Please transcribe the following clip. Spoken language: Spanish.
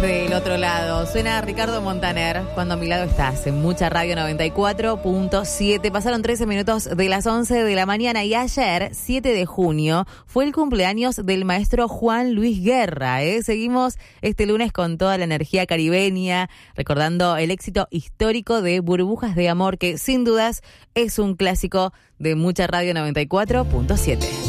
del otro lado. Suena Ricardo Montaner, Cuando a mi lado estás, en Mucha Radio 94.7. Pasaron 13 minutos de las 11 de la mañana y ayer, 7 de junio, fue el cumpleaños del maestro Juan Luis Guerra. Seguimos este lunes con toda la energía caribeña, recordando el éxito histórico de Burbujas de Amor, que sin dudas es un clásico de Mucha Radio 94.7.